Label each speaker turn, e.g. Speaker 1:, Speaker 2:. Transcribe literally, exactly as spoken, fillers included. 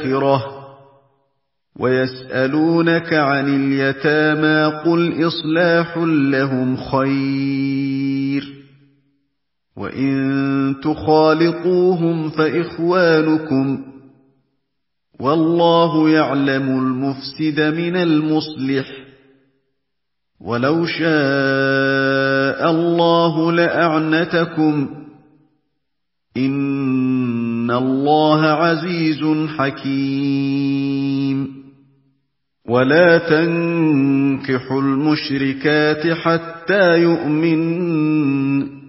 Speaker 1: الْآخِرَةِ وَيَسْأَلُونَكَ عَنِ الْيَتَامَى قُلْ إِصْلَاحٌ لَّهُمْ خَيْرٌ وَإِن تُخَالِطُوهُمْ فَإِخْوَانُكُمْ وَاللَّهُ يَعْلَمُ الْمُفْسِدَ مِنَ الْمُصْلِحِ وَلَوْ شَاءَ اللَّهُ لَأَعْنَتَكُمْ إِنَّ اللَّهَ عَزِيزٌ حَكِيمٌ وَلَا تَنكِحُوا الْمُشْرِكَاتِ حَتَّىٰ يُؤْمِنَّ